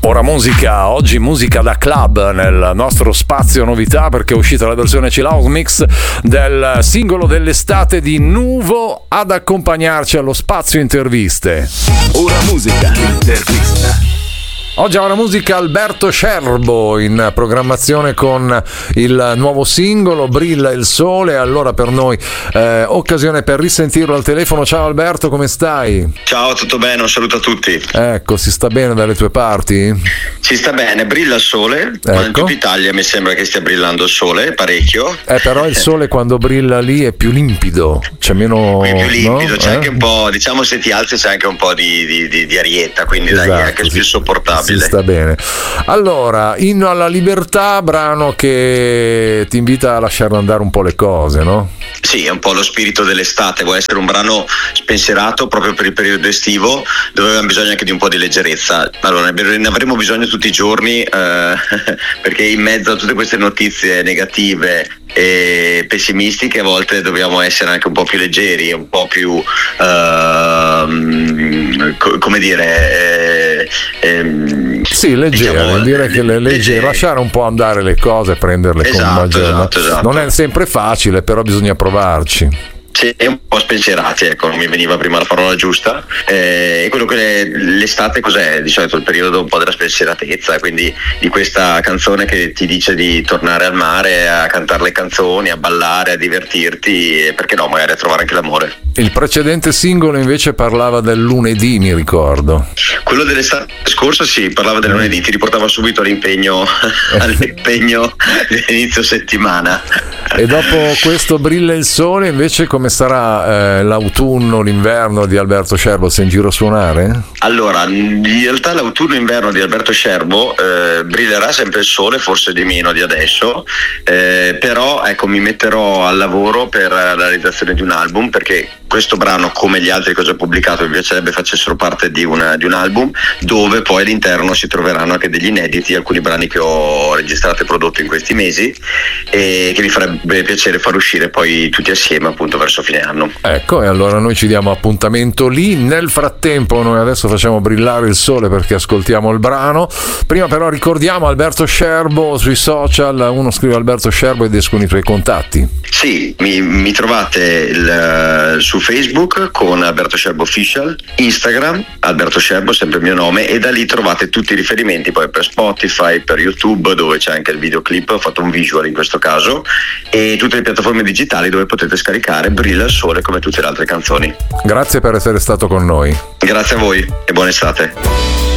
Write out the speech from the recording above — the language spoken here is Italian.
Ora musica, oggi musica da club nel nostro spazio novità, perché è uscita la versione Chill House Mix del singolo dell'estate di Nuvo ad accompagnarci allo spazio interviste. Ora musica, intervista. Oggi a Ora Musica Alberto Scerbo in programmazione con il nuovo singolo Brilla il sole. Allora per noi occasione per risentirlo al telefono. Ciao Alberto, come stai? Ciao, tutto bene? Un saluto a tutti. Ecco, si sta bene dalle tue parti? Si sta bene, brilla il sole, ma in tutta Italia mi sembra che stia brillando il sole parecchio. Però il sole quando brilla lì è più limpido, c'è meno... Qui è più limpido, c'è anche un po', diciamo, se ti alzi c'è anche un po' di arietta, quindi esatto, dai, è anche più sopportabile. Si sta bene. Allora, Inno alla libertà, brano che ti invita a lasciare andare un po' le cose, no? Sì, è un po' lo spirito dell'estate, vuole essere un brano spensierato proprio per il periodo estivo, dove abbiamo bisogno anche di un po' di leggerezza. Allora, ne avremo bisogno tutti i giorni, perché in mezzo a tutte queste notizie negative e pessimistiche a volte dobbiamo essere anche un po' più leggeri, un po' più come dire sì, leggere, diciamo, dire che le leggere, lasciare un po' andare le cose, prenderle con maggiore. Esatto. Non è sempre facile, però bisogna provarci. Sì, è un po' spensierati, ecco, non mi veniva prima la parola giusta. E quello che l'estate cos'è? Di solito il periodo un po' della spensieratezza, quindi di questa canzone che ti dice di tornare al mare a cantare le canzoni, a ballare, a divertirti e perché no, magari a trovare anche l'amore. Il precedente singolo invece parlava del lunedì, mi ricordo. Quello dell'estate scorsa sì, parlava del lunedì, ti riportava subito all'impegno dell'inizio settimana. E dopo questo Brilla il sole invece come sarà l'autunno, l'inverno di Alberto Scerbo? Sei in giro a suonare? Allora, in realtà l'autunno-inverno di Alberto Scerbo brillerà sempre il sole, forse di meno di adesso, però ecco, mi metterò al lavoro per la realizzazione di un album, perché questo brano, come gli altri che ho già pubblicato, mi piacerebbe facessero parte di un album dove poi all'interno si troveranno anche degli inediti, alcuni brani che ho registrato e prodotto in questi mesi e che mi farebbe piacere far uscire poi tutti assieme appunto verso fine anno. Ecco, e allora noi ci diamo appuntamento lì. Nel frattempo noi adesso facciamo brillare il sole perché ascoltiamo il brano. Prima però ricordiamo Alberto Scerbo sui social, uno scrive Alberto Scerbo ed escono i tuoi contatti. Sì, mi trovate su Facebook con Alberto Scerbo Official, Instagram Alberto Scerbo, sempre il mio nome, e da lì trovate tutti i riferimenti poi per Spotify, per YouTube dove c'è anche il videoclip, ho fatto un visual in questo caso, e tutte le piattaforme digitali dove potete scaricare Brilla il sole come tutte le altre canzoni. Grazie per essere stato con noi. Grazie a voi e buona estate.